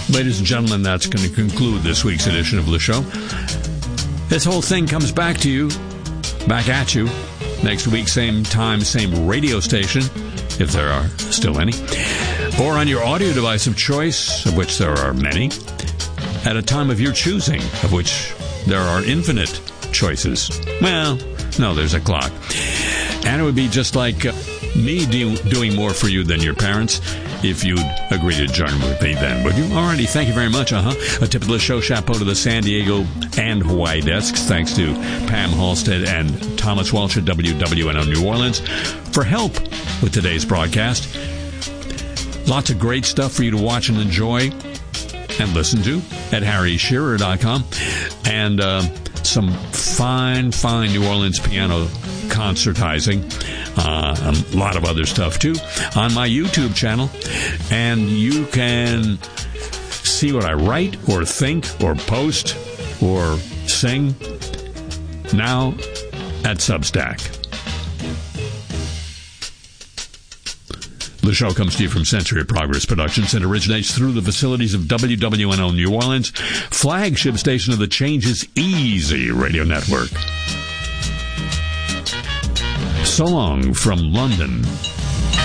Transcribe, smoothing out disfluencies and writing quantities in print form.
Ladies and gentlemen, that's going to conclude this week's edition of the show. This whole thing comes back to you, back at you, next week, same time, same radio station, if there are still any, or on your audio device of choice, of which there are many, at a time of your choosing, of which there are infinite choices. Well, no, there's a clock. And it would be just like me doing more for you than your parents if you'd agree to join with me then, would you? Alrighty, thank you very much. A tip of the show, chapeau to the San Diego and Hawaii desks. Thanks to Pam Halstead and Thomas Welch at WWNO New Orleans for help with today's broadcast. Lots of great stuff for you to watch and enjoy and listen to at harryshearer.com. And some fine New Orleans piano concertizing. A lot of other stuff, too, on my YouTube channel. And you can see what I write or think or post or sing now at Substack. The show comes to you from Century of Progress Productions and originates through the facilities of WWNO New Orleans, flagship station of the Changes Easy radio network. So long from London.